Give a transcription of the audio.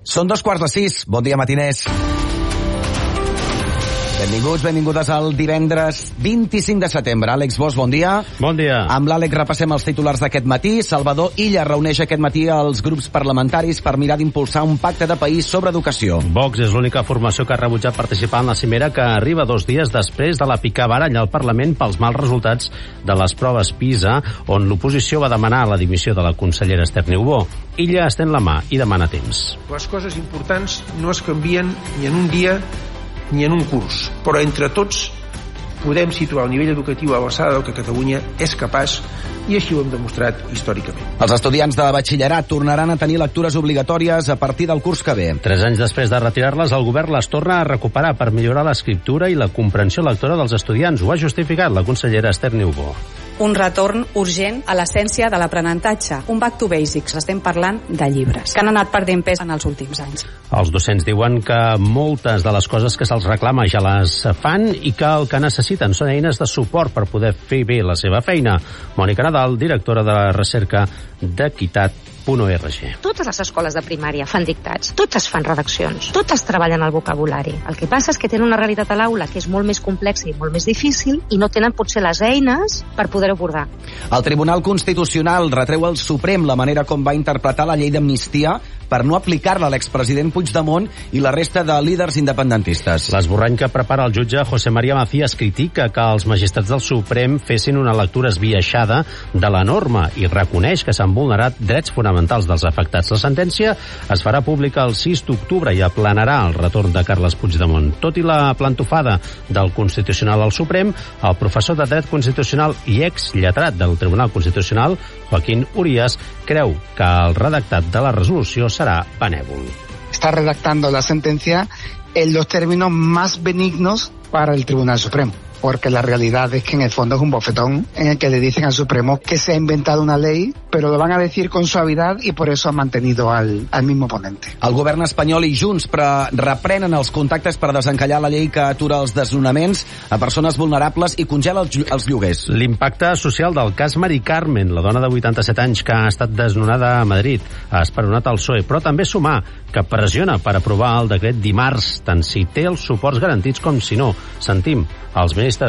Són 5:15. Bon dia, matiners. Benvinguts, benvingudes al divendres 25 de setembre. Àlex Bosch, bon dia. Bon dia. Amb l'Àlex repassem els titulars d'aquest matí. Salvador Illa reuneix aquest matí els grups parlamentaris per mirar d'impulsar un pacte de país sobre educació. Vox és l'única formació que ha rebutjat participar en la cimera, que arriba 2 dies després de la picabaralla al Parlament pels mals resultats de les proves PISA, on l'oposició va demanar la dimissió de la consellera Esther Niubó. Illa estén la mà i demana temps. Les coses importants no es canvien ni en un dia ni en un curs, però entre tots podem situar el nivell educatiu a l'alçada del que Catalunya és capaç, i així ho hem demostrat històricament. Els estudiants de batxillerat tornaran a tenir lectures obligatòries a partir del curs que ve. 3 anys després de retirar-les, el govern les torna a recuperar per millorar l'escriptura i la comprensió lectora dels estudiants. Ho ha justificat la consellera Esther Niubó. Un retorn urgent a l'essència de l'aprenentatge, un back to basics. Estem parlant de llibres, que han anat perdent pes en els últims anys. Els docents diuen que moltes de les coses que se'ls reclama ja les fan i que el que necessiten són eines de suport per poder fer bé la seva feina. Mònica Nadal, directora de recerca d'Equitat.org. Totes les escoles de primària fan dictats, totes fan redaccions, totes treballen el vocabulari. El que passa és que tenen una realitat a l'aula que és molt més complexa i molt més difícil i no tenen potser les eines per poder abordar. El Tribunal Constitucional retreu al Suprem la manera com va interpretar la llei d'amnistia per no aplicar-la a l'expresident Puigdemont i la resta de líders independentistes. L'esborrany que prepara el jutge José María Macías critica que els magistrats del Suprem fessin una lectura esbiaixada de la norma i reconeix que s'han vulnerat drets fonamentals dels afectats. La sentència es farà pública el 6 d'octubre i aplanarà el retorn de Carles Puigdemont. Tot i la plantofada del Constitucional al Suprem, el professor de Dret Constitucional i exlletrat del Tribunal Constitucional, Joaquín Urías, creu que el redactat de la resolució será benévol. Está redactando la sentencia en los términos más benignos para el Tribunal Supremo, porque la realidad es que en el fondo es un bofetón en el que le dicen al Supremo que se ha inventado una ley, pero lo van a decir con suavidad i per això han mantenit al mismo ponente. El govern espanyol i Junts reprenen els contactes per desencallar la llei que atura els desnonaments a persones vulnerables i congela els lloguers. L'impacte social del cas Mari Carmen, la dona de 87 anys que ha estat desnonada a Madrid, ha esperonat el PSOE, però també sumar que pressiona per aprovar el decret dimarts, tant si té els suports garantits com si no. Sentim els ministres